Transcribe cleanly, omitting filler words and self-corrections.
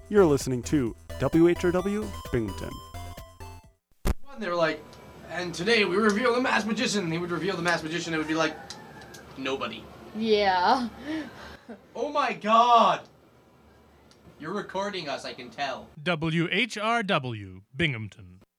You're listening to WHRW Binghamton. And they were like, and today we reveal the Masked Magician. He would reveal the Masked Magician. It would be like, nobody. Yeah. Oh my god! You're recording us, I can tell. WHRW Binghamton.